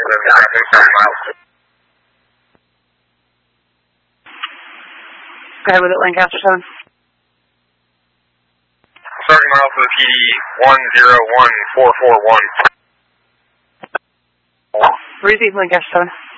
Go ahead with it, Lancaster 7. Starting mile for the PD 101441. Receive Lancaster 7.